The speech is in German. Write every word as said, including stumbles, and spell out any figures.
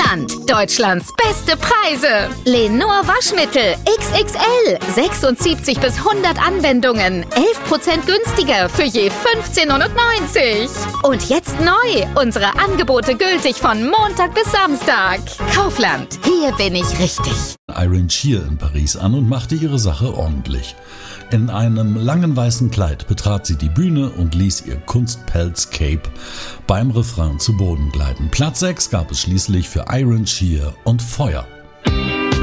Kaufland. Deutschlands beste Preise. Lenor Waschmittel X X L. sechsundsiebzig bis hundert Anwendungen. elf Prozent günstiger für je fünfzehn neunundneunzig. Und jetzt neu. Unsere Angebote gültig von Montag bis Samstag. Kaufland. Hier bin ich richtig. Iron Shear in Paris an und machte ihre Sache ordentlich. In einem langen weißen Kleid betrat sie die Bühne und ließ ihr Kunstpelz-Cape beim Refrain zu Boden gleiten. Platz sechs gab es schließlich für Iron Shear und Feuer.